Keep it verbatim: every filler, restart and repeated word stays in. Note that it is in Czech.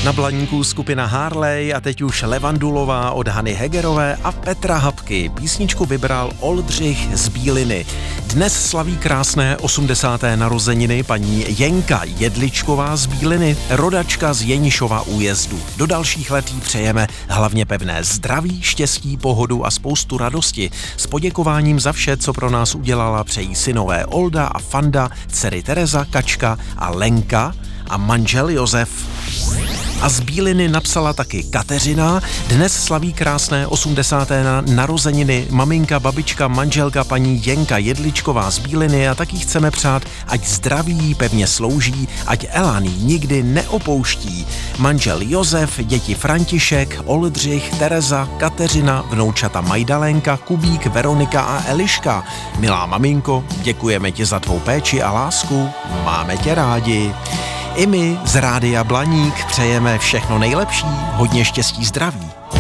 Na Blaníku skupina Harley a teď už Levandulová od Hany Hegerové a Petra Hapky. Písničku vybral Oldřich z Bíliny. Dnes slaví krásné osmdesáté narozeniny paní Jenka Jedličková z Bíliny, rodačka z Jenišova újezdu. Do dalších let jí přejeme hlavně pevné zdraví, štěstí, pohodu a spoustu radosti. S poděkováním za vše, co pro nás udělala, přejí synové Olda a Fanda, dcery Tereza, Kačka a Lenka a manžel Josef. A z Bíliny napsala taky Kateřina. Dnes slaví krásné osmdesáté narozeniny maminka, babička, manželka paní Jenka Jedličková z Bíliny a taky chceme přát, ať zdraví pevně slouží, ať Elan jí nikdy neopouští. Manžel Josef, děti František, Oldřich, Tereza, Kateřina, vnoučata Majdalénka, Kubík, Veronika a Eliška. Milá maminko, děkujeme ti za tvou péči a lásku, máme tě rádi. I my z Rádia Blaník přejeme všechno nejlepší, hodně štěstí, zdraví.